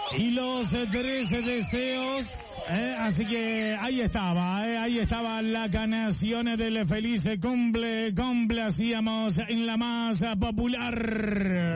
y los 13 deseos. Así que ahí estaba la canción del feliz cumple, complacíamos en la más popular.